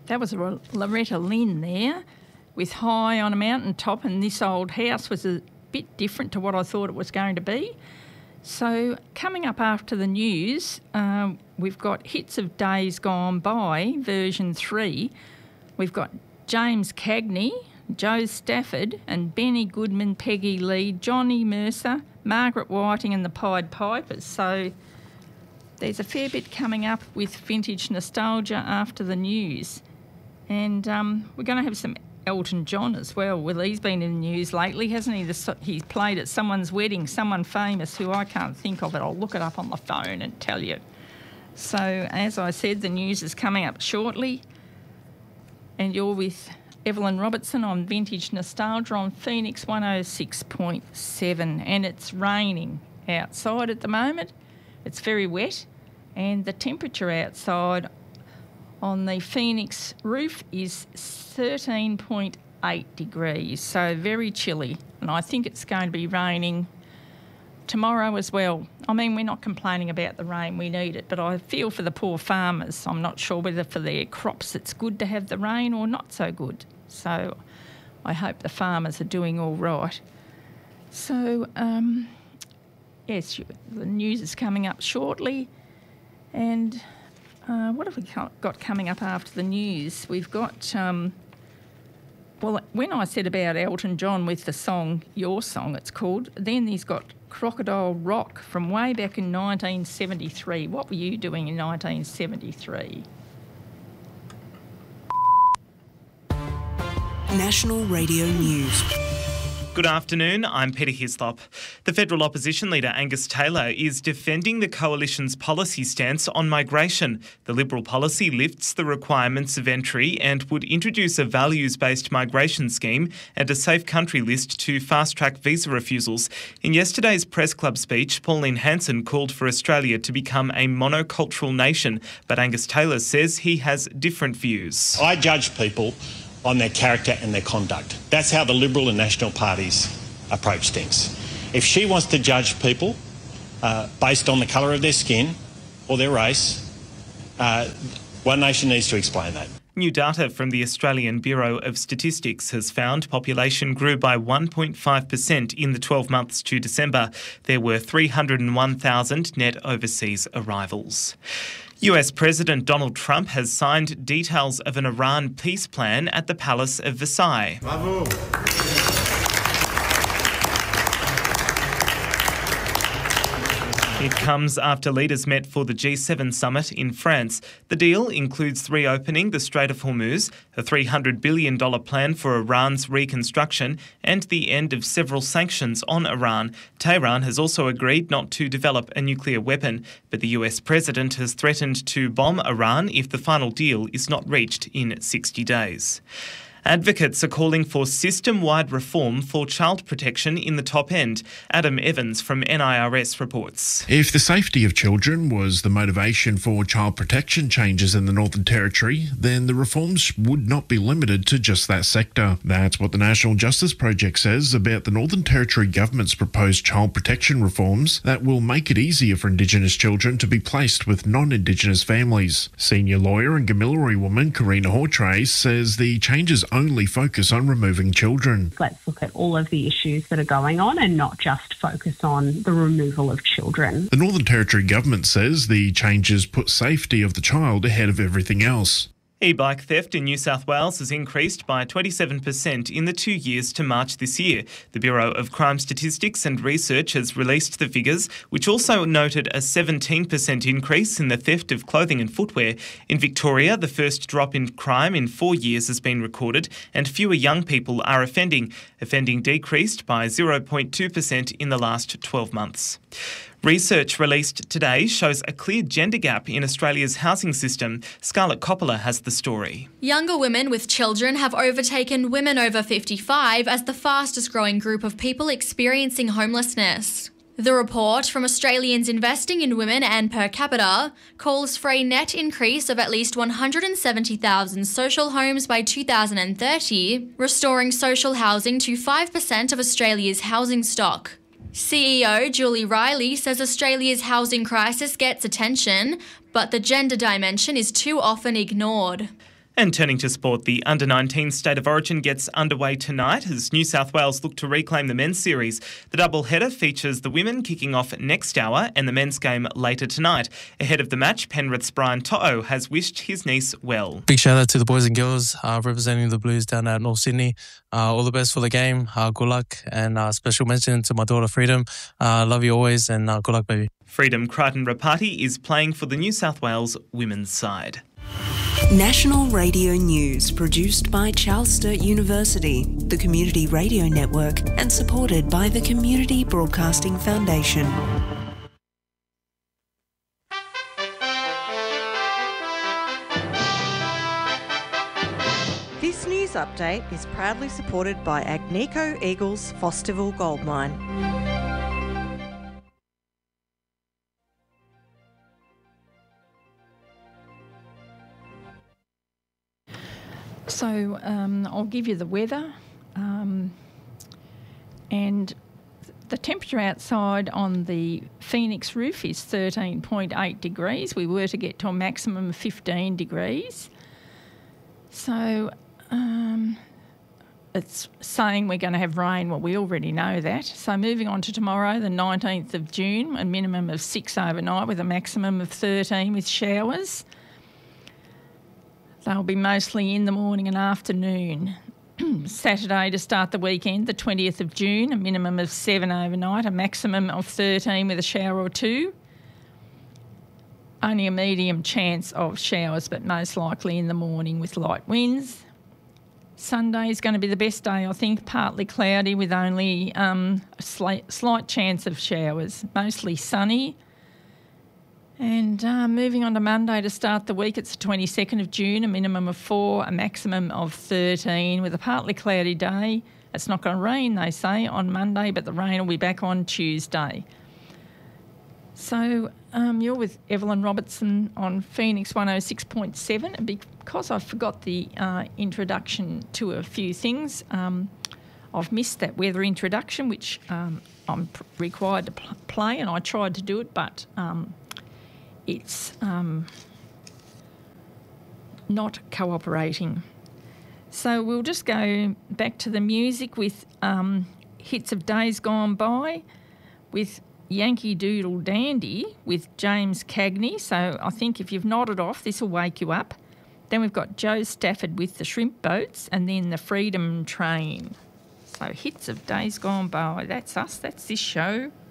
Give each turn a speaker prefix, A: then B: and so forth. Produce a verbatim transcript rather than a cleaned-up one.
A: that was a Loretta Lynn there with High on a Mountain Top, and this old house was a bit different to what I thought it was going to be. So coming up after the news, um, we've got Hits of Days Gone By, version three. We've got James Cagney, Joe Stafford and Benny Goodman, Peggy Lee, Johnny Mercer, Margaret Whiting and the Pied Pipers. So there's a fair bit coming up with vintage nostalgia after the news. And um, we're going to have some Elton John as well. Well, he's been in the news lately, hasn't he? The, he's played at someone's wedding, someone famous who I can't think of, but I'll look it up on the phone and tell you. So, as I said, the news is coming up shortly. And you're with Evelyn Robertson on Vintage Nostalgia on Phoenix one oh six point seven. And it's raining outside at the moment. It's very wet. And the temperature outside on the Phoenix roof is thirteen point eight degrees, so very chilly. And I think it's going to be raining tomorrow as well. I mean, we're not complaining about the rain, we need it, but I feel for the poor farmers. I'm not sure whether for their crops it's good to have the rain or not so good. So I hope the farmers are doing all right. So, um, yes, the news is coming up shortly. And uh, what have we got coming up after the news? We've got... Um, Well, when I said about Elton John with the song, Your Song it's called, then he's got Crocodile Rock from way back in nineteen seventy-three. What were you doing in nineteen seventy-three?
B: National Radio News.
C: Good afternoon, I'm Peter Hislop. The federal opposition leader Angus Taylor is defending the coalition's policy stance on migration. The Liberal policy lifts the requirements of entry and would introduce a values-based migration scheme and a safe country list to fast-track visa refusals. In yesterday's Press Club speech, Pauline Hanson called for Australia to become a monocultural nation, but Angus Taylor says he has different views.
D: I judge people on their character and their conduct. That's how the Liberal and National parties approach things. If she wants to judge people uh, based on the colour of their skin or their race, uh, One Nation needs to explain that.
C: New data from the Australian Bureau of Statistics has found population grew by one point five percent in the twelve months to December. There were three hundred one thousand net overseas arrivals. U S President Donald Trump has signed details of an Iran peace plan at the Palace of Versailles.
E: Bravo.
C: It comes after leaders met for the G seven summit in France. The deal includes reopening the Strait of Hormuz, a three hundred billion dollars plan for Iran's reconstruction, and the end of several sanctions on Iran. Tehran has also agreed not to develop a nuclear weapon, but the U S president has threatened to bomb Iran if the final deal is not reached in sixty days. Advocates are calling for system-wide reform for child protection in the top end. Adam Evans from N I R S reports.
F: If the safety of children was the motivation for child protection changes in the Northern Territory, then the reforms would not be limited to just that sector. That's what the National Justice Project says about the Northern Territory government's proposed child protection reforms that will make it easier for Indigenous children to be placed with non-Indigenous families. Senior lawyer and Gamilaroi woman Karina Hawtrey says the changes only focus on removing children.
G: Let's look at all of the issues that are going on and not just focus on the removal of children.
F: The Northern Territory government says the changes put safety of the child ahead of everything else.
C: E-bike theft in New South Wales has increased by twenty-seven percent in the two years to March this year. The Bureau of Crime Statistics and Research has released the figures, which also noted a seventeen percent increase in the theft of clothing and footwear. In Victoria, the first drop in crime in four years has been recorded, and fewer young people are offending. Offending decreased by zero point two percent in the last twelve months. Research released today shows a clear gender gap in Australia's housing system. Scarlett Coppola has the story.
H: Younger women with children have overtaken women over fifty-five as the fastest growing group of people experiencing homelessness. The report from Australians Investing in Women and Per Capita calls for a net increase of at least one hundred seventy thousand social homes by two thousand thirty, restoring social housing to five percent of Australia's housing stock. C E O Julie Riley says Australia's housing crisis gets attention, but the gender dimension is too often ignored.
C: And turning to sport, the under nineteen State of Origin gets underway tonight as New South Wales look to reclaim the men's series. The double-header features the women kicking off next hour and the men's game later tonight. Ahead of the match, Penrith's Brian To'o has wished his niece well.
E: Big shout out to the boys and girls uh, representing the Blues down at North Sydney. Uh, all the best for the game. Uh, good luck, and uh, special mention to my daughter Freedom. Uh, love you always, and uh, good luck, baby.
C: Freedom Crichton Rapati is playing for the New South Wales women's side.
B: National Radio News, produced by Charles Sturt University, the Community Radio Network, and supported by the Community Broadcasting Foundation.
I: This news update is proudly supported by Agnico Eagles Fosterville Gold Mine.
A: So um, I'll give you the weather, um, and the temperature outside on the Phoenix roof is thirteen point eight degrees. We were to get to a maximum of fifteen degrees. So um, it's saying we're going to have rain. Well, we already know that. So moving on to tomorrow, the nineteenth of June, a minimum of six overnight with a maximum of thirteen with showers. They'll be mostly in the morning and afternoon. Saturday to start the weekend, the twentieth of June, a minimum of seven overnight, a maximum of thirteen with a shower or two. Only a medium chance of showers, but most likely in the morning with light winds. Sunday is going to be the best day, I think, partly cloudy with only um, a slight, slight chance of showers, mostly sunny. And uh, moving on to Monday to start the week, it's the twenty-second of June, a minimum of four, a maximum of thirteen with a partly cloudy day. It's not going to rain, they say, on Monday, but the rain will be back on Tuesday. So um, you're with Evelyn Robertson on Phoenix one oh six point seven. And because I forgot the uh, introduction to a few things, um, I've missed that weather introduction, which um, I'm pr- required to pl- play, and I tried to do it, but... Um, It's um, not cooperating. So we'll just go back to the music with um, hits of days gone by with Yankee Doodle Dandy with James Cagney. So I think if you've nodded off, this will wake you up. Then we've got Joe Stafford with the Shrimp Boats, and then the Freedom Train. So hits of days gone by. That's us. That's this show.